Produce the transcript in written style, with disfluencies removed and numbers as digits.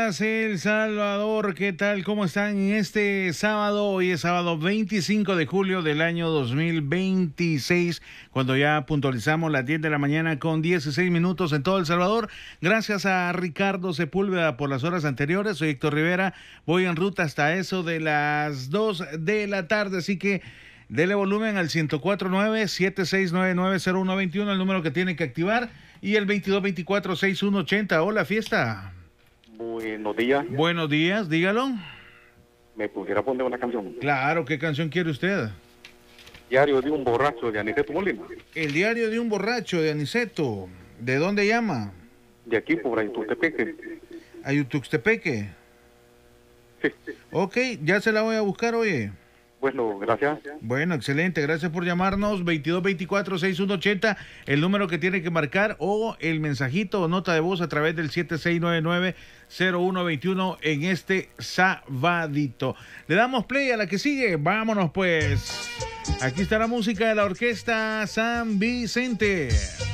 El Salvador, ¿qué tal? ¿Cómo están en este sábado? Hoy es sábado 25 de julio del año 2026, cuando ya puntualizamos las 10 de la mañana con 16 minutos en todo El Salvador. Gracias a Ricardo Sepúlveda por las horas anteriores. Soy Héctor Rivera, voy en ruta hasta eso de las 2 de la tarde, así que dele volumen al 104.9-7699-0121, el número que tiene que activar, y el 2224-6180. Hola, fiesta. Buenos días. Buenos días, dígalo. ¿Me pudiera poner una canción? Claro, ¿qué canción quiere usted? Diario de un borracho de Aniceto Molina. El diario de un borracho de Aniceto. ¿De dónde llama? De aquí, por Ayutuxtepeque. ¿Ayutuxtepeque? Sí. Ok, ya se la voy a buscar, oye. Bueno, gracias. Bueno, excelente, gracias por llamarnos. 2224-6180, el número que tiene que marcar, o el mensajito o nota de voz a través del 7699-0121 en este sabadito. Le damos play a la que sigue. Vámonos pues. Aquí está la música de la orquesta San Vicente.